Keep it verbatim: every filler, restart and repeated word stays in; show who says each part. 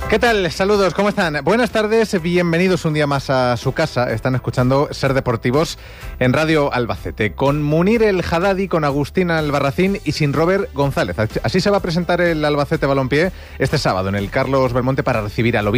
Speaker 1: ¿Qué tal? Saludos, ¿cómo están? Buenas tardes, bienvenidos un día más a su casa. Están escuchando Ser Deportivos en Radio Albacete, con Munir El Haddadi, con Agustín Albarracín y sin Robert González. Así se va a presentar el Albacete Balompié este sábado en el Carlos Belmonte para recibir al Oviedo